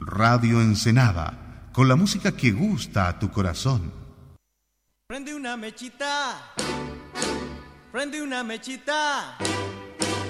Radio Ensenada, con la música que gusta a tu corazón. Prende una mechita, prende una mechita.